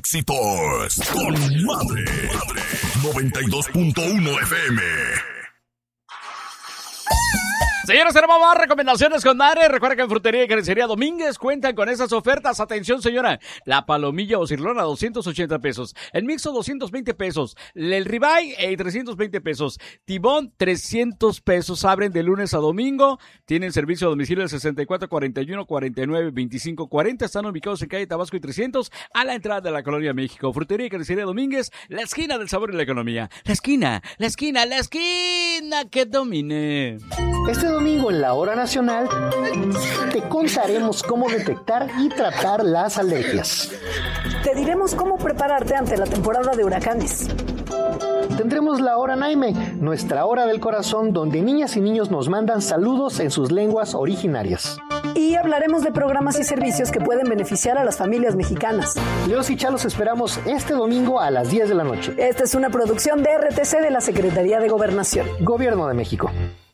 éxitos con Madre 92.1 FM. Señores, tenemos más recomendaciones con Madre. Recuerda que en Frutería y Carnicería Domínguez cuentan con esas ofertas. Atención, señora. La palomilla o cirlón a 280 pesos. El mixto, 220 pesos. El ribeye, 320 pesos. Tibón, 300 pesos. Abren de lunes a domingo. Tienen servicio a domicilio del 64 41 49 25 40. Están ubicados en calle Tabasco y 300 a la entrada de la Colonia México. Frutería y Carnicería Domínguez, la esquina del sabor y la economía. La esquina que domine. Este domingo en la Hora Nacional te contaremos cómo detectar y tratar las alergias. Te diremos cómo prepararte ante la temporada de huracanes. Tendremos la Hora Naime, nuestra hora del corazón, donde niñas y niños nos mandan saludos en sus lenguas originarias. Y hablaremos de programas y servicios que pueden beneficiar a las familias mexicanas. Leos y Chalos esperamos este domingo a las 10 de la noche. Esta es una producción de RTC de la Secretaría de Gobernación. Gobierno de México.